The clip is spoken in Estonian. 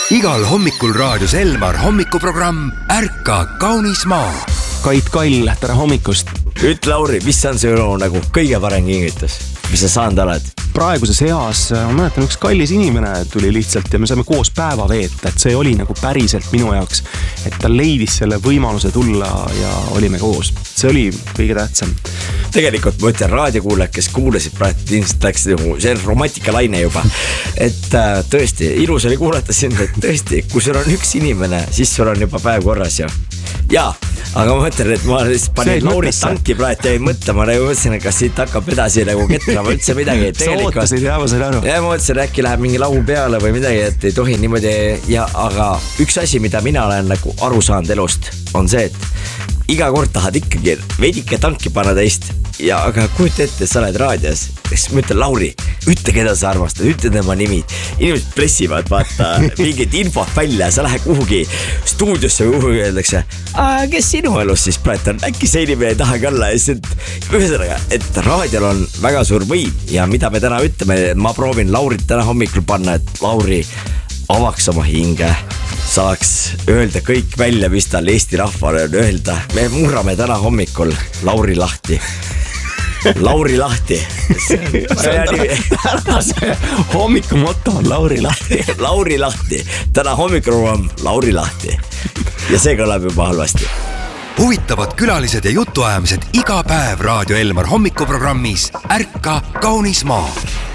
Igal hommikul raadios Elmar hommikuprogramm Ärka kaunis maa. Kait Kall, tere hommikust. Ütle Lauri, mis on see nagu kõige parem kingitus, mis sa saanud oled? Praeguses eas, ma mäletan, üks kallis inimene tuli lihtsalt ja me saime koos päeva veeta, et see oli nagu päriselt minu jaoks, et ta leidis selle võimaluse tulla ja olime koos. See oli kõige tähtsam. Tegelikult ma ütlen raadiokuulajad, kes kuulasid praegu, ilmselt läks see on romantikalaine juba. Et tõesti, ilus oli kuulata sind, et tõesti, kui sul on üks inimene, siis sul on juba päev korras ju. Jaa, aga ma mõtlen, et ma panin Lauri tanki praegu ja ei mõtle, ma nagu mõtlesin, et kas siit hakkab edasi nagu ketrama üldse midagi. Sa ootasid, jah, ma sain aru. Ja ma mõtlesin, äkki läheb mingi laul peale või midagi, et ei tohi niimoodi. Ja, aga üks asi, mida mina olen nagu aru saanud elust, on see, et iga kord tahad ikkagi veidike tanki panna teist. Ja aga kujuta ette, sa oled raadios. Siis ma ütlen, Lauri, ütle keda sa armastad, ütle tema nimi. Inimesed pressivad, vaata, mingit infot välja, sa lähed kuhugi stuudiosse või kuhugi öeldakse, kes sinu elus siis praegu on, äkki see inimene ei tahagi olla. Ühesõnaga, et raadiol on väga suur võim ja mida me täna ütleme, ma proovin Laurit täna hommikul panna, et Lauri avaks oma hinge, saaks öelda kõik välja, mis tal Eesti rahvale on öelda. Me murrame täna hommikul Lauri lahti. Lauri lahti. Hommiku motto on Lauri lahti. Lauri lahti. Täna hommikul on Lauri lahti. Ja see kõlab juba halvasti. Huvitavad külalised ja jutuajamised iga päev Raadio Elmar hommikuprogrammis Ärka kaunis maa.